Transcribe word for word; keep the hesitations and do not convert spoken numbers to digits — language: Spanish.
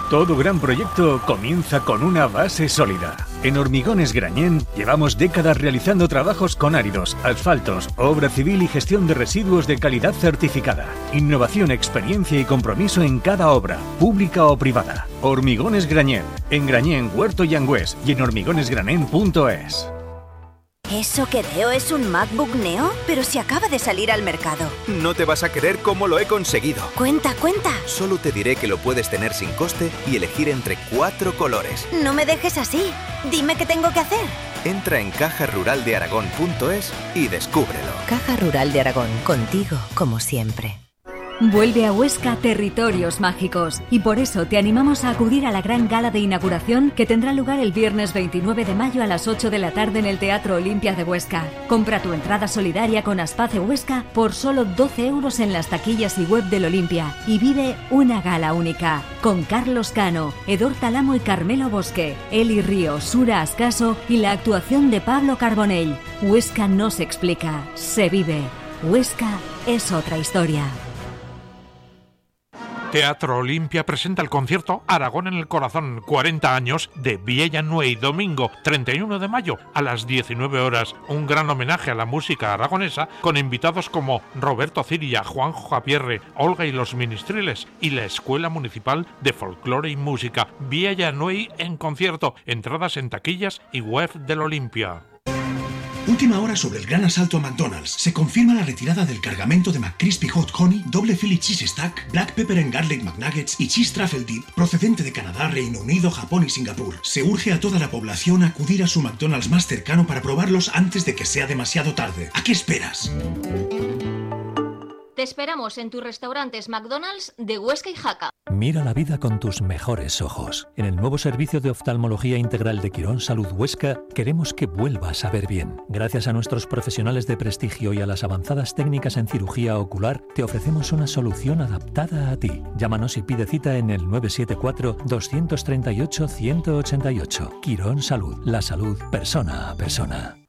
Todo gran proyecto comienza con una base sólida. En Hormigones Grañén llevamos décadas realizando trabajos con áridos, asfaltos, obra civil y gestión de residuos de calidad certificada. Innovación, experiencia y compromiso en cada obra, pública o privada. Hormigones Grañén, en Grañén, Huerto y Angüés y en hormigones grañén punto es. ¿Eso que veo es un MacBook Neo? Pero si acaba de salir al mercado. No te vas a creer cómo lo he conseguido. Cuenta, cuenta. Solo te diré que lo puedes tener sin coste y elegir entre cuatro colores. No me dejes así. Dime qué tengo que hacer. Entra en caja rural de aragón punto es y descúbrelo. Caja Rural de Aragón, contigo como siempre. Vuelve a Huesca Territorios Mágicos y por eso te animamos a acudir a la gran gala de inauguración que tendrá lugar el viernes veintinueve de mayo a las ocho de la tarde en el Teatro Olimpia de Huesca. Compra tu entrada solidaria con Aspace Huesca por solo doce euros en las taquillas y web del Olimpia y vive una gala única con Carlos Cano, Edor Talamo y Carmelo Bosque, Eli Río, Sura Ascaso y la actuación de Pablo Carbonell. Huesca no se explica, se vive. Huesca es otra historia. Teatro Olimpia presenta el concierto Aragón en el Corazón, cuarenta años de Viella Nuey, domingo treinta y uno de mayo a las diecinueve horas. Un gran homenaje a la música aragonesa con invitados como Roberto Ciria, Juanjo Japierre, Olga y los Ministriles y la Escuela Municipal de Folclore y Música. Viella Nuey en concierto, entradas en taquillas y web del Olimpia. Última hora sobre el gran asalto a McDonald's. Se confirma la retirada del cargamento de McCrispy Hot Honey, doble Philly Cheese Stack, Black Pepper and Garlic McNuggets y Cheese Truffle Dip, procedente de Canadá, Reino Unido, Japón y Singapur. Se urge a toda la población a acudir a su McDonald's más cercano para probarlos antes de que sea demasiado tarde. ¿A qué esperas? Te esperamos en tus restaurantes McDonald's de Huesca y Jaca. Mira la vida con tus mejores ojos. En el nuevo servicio de oftalmología integral de Quirón Salud Huesca queremos que vuelvas a ver bien. Gracias a nuestros profesionales de prestigio y a las avanzadas técnicas en cirugía ocular, te ofrecemos una solución adaptada a ti. Llámanos y pide cita en el nueve siete cuatro, dos tres ocho, uno cero ocho ocho. Quirón Salud, la salud persona a persona.